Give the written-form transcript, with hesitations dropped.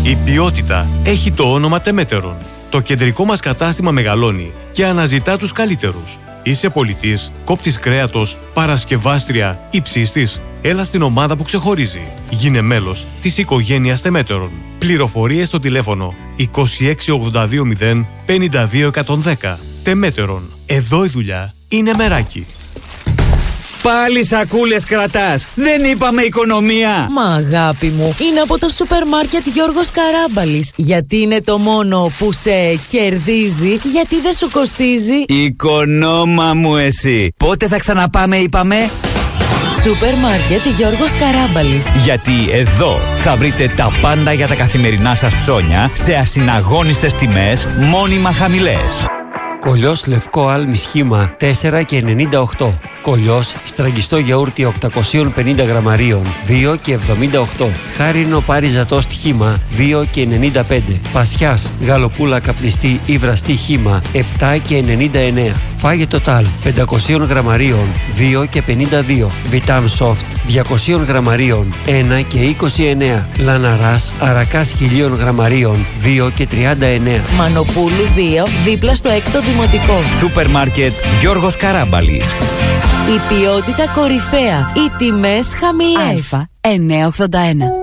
Η ποιότητα έχει το όνομα Τεμέτερον. Το κεντρικό μας κατάστημα μεγαλώνει και αναζητά τους καλύτερους. Είσαι πολιτής, κόπτης κρέατος, παρασκευάστρια ή ψίστης? Έλα στην ομάδα που ξεχωρίζει. Γίνε μέλος της οικογένειας Τεμέτερον. Πληροφορίες στο τηλέφωνο 26820 52110. Τεμέτερον. Εδώ η δουλειά είναι μεράκι. Πάλι σακούλες κρατάς. Δεν είπαμε οικονομία. Μα αγάπη μου, είναι από το σούπερ μάρκετ Γιώργος Καράμπαλης. Γιατί είναι το μόνο που σε κερδίζει, γιατί δεν σου κοστίζει. Οικονόμα μου εσύ. Πότε θα ξαναπάμε είπαμε? Σούπερ μάρκετ Γιώργος Καράμπαλης. Γιατί εδώ θα βρείτε τα πάντα για τα καθημερινά σας ψώνια σε ασυναγώνιστες τιμές, μόνιμα χαμηλές. Κολλιός λευκό άλμη σχήμα 4,98. Κολλιός στραγγιστό γιαούρτι 850 γραμμαρίων 2,78. Χάρινο πάριζατό χύμα 2,95. Πασιάς γαλοπούλα καπνιστή ή βραστή χύμα 7,99. Φάγε τοτάλ 500 γραμμαρίων 2,52. Βιτάμ σοφτ 200 γραμμαρίων 1,29. Λαναράς αρακάς 1000 γραμμαρίων 2,39. Μανοπούλου 2 δίπλα στο 6ο Δημοτικό. Σούπερ μάρκετ Γιώργος Καράμπαλης. Η ποιότητα κορυφαία. Οι τιμές χαμηλές. Α981.